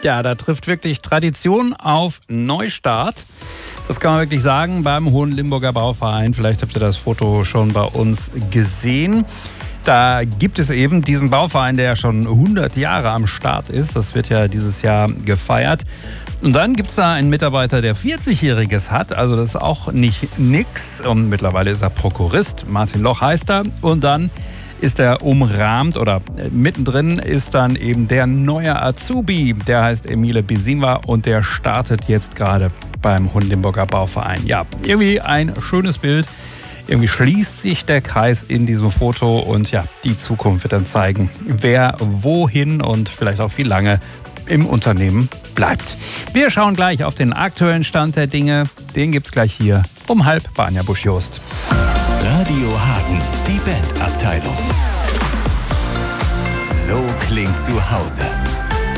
Ja, da trifft wirklich Tradition auf Neustart. Das kann man wirklich sagen beim Hohenlimburger Bauverein. Vielleicht habt ihr das Foto schon bei uns gesehen. Da gibt es eben diesen Bauverein, der ja schon 100 Jahre am Start ist. Das wird ja dieses Jahr gefeiert. Und dann gibt es da einen Mitarbeiter, der 40-Jähriges hat. Also das ist auch nicht nix. Und mittlerweile ist er Prokurist. Martin Loch heißt er. Und dann ist er umrahmt oder mittendrin ist dann eben der neue Azubi. Der heißt Emile Bisimwa und der startet jetzt gerade beim Hohenlimburger Bauverein. Ja, irgendwie ein schönes Bild. Irgendwie schließt sich der Kreis in diesem Foto und ja, die Zukunft wird dann zeigen, wer wohin und vielleicht auch wie lange im Unternehmen bleibt. Wir schauen gleich auf den aktuellen Stand der Dinge. Den gibt's gleich hier um 12:30 bei Anja Busch-Jost. Radio Hagen, die Bandabteilung. So klingt zu Hause.